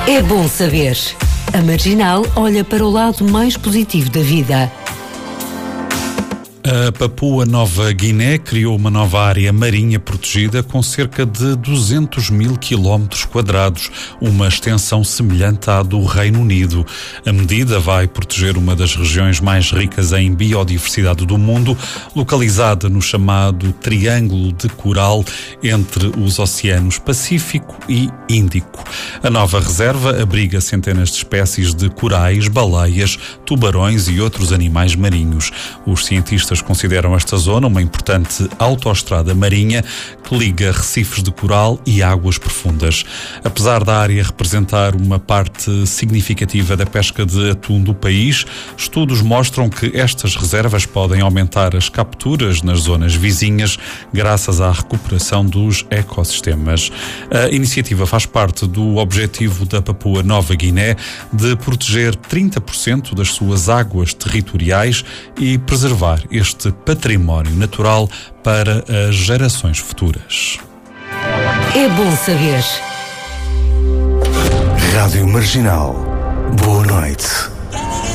É bom saber. A Marginal olha para o lado mais positivo da vida. A Papua Nova Guiné criou uma nova área marinha protegida com cerca de 200 mil quilómetros quadrados, uma extensão semelhante à do Reino Unido. A medida vai proteger uma das regiões mais ricas em biodiversidade do mundo, localizada no chamado Triângulo de Coral entre os oceanos Pacífico e Índico. A nova reserva abriga centenas de espécies de corais, baleias, tubarões e outros animais marinhos. Os cientistas consideram esta zona uma importante autoestrada marinha que liga recifes de coral e águas profundas. Apesar da área representar uma parte significativa da pesca de atum do país, estudos mostram que estas reservas podem aumentar as capturas nas zonas vizinhas graças à recuperação dos ecossistemas. A iniciativa faz parte do objetivo da Papua Nova Guiné de proteger 30% das suas águas territoriais e preservar este património natural para as gerações futuras. É bom saber. Rádio Marginal. Boa noite.